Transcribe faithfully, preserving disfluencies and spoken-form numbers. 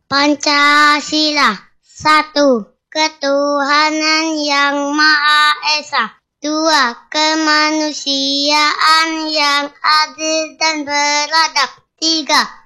Pancasila. Satu, ketuhanan yang Maha Esa. Dua, kemanusiaan yang adil dan beradab. Tiga,